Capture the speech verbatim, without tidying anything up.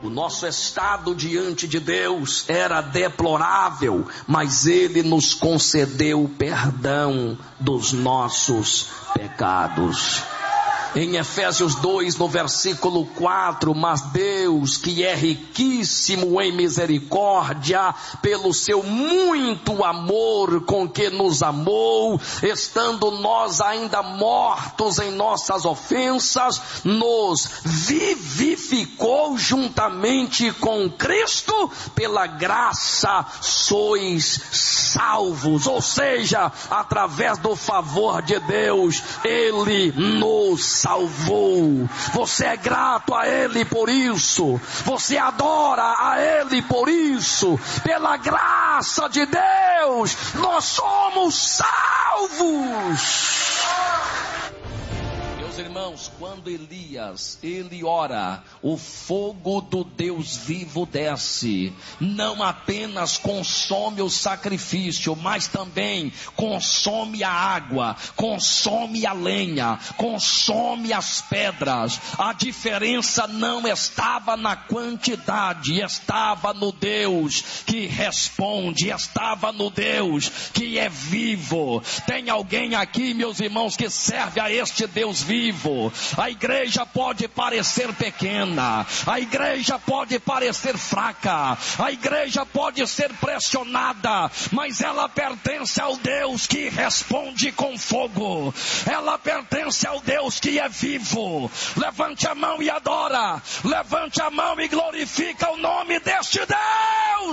nosso estado diante de Deus era deplorável, mas Ele nos concedeu perdão dos nossos pecados. Em Efésios dois, no versículo quatro, mas Deus, que é riquíssimo em misericórdia, pelo seu muito amor com que nos amou, estando nós ainda mortos em nossas ofensas, nos vivificou juntamente com Cristo, pela graça sois salvos, ou seja, através do favor de Deus, Ele nos salvou. Você é grato a Ele por isso, você adora a Ele por isso. Pela graça de Deus nós somos salvos. Meus irmãos, quando Elias, ele ora, o fogo do Deus vivo desce, não apenas consome o sacrifício, mas também consome a água, consome a lenha, consome as pedras. A diferença não estava na quantidade, estava no Deus que responde, estava no Deus que é vivo. Tem alguém aqui, meus irmãos, que serve a este Deus vivo? A igreja pode parecer pequena, a igreja pode parecer fraca, a igreja pode ser pressionada, mas ela pertence ao Deus que responde com fogo, ela pertence ao Deus que é vivo. Levante a mão e adora, levante a mão e glorifica o nome deste Deus.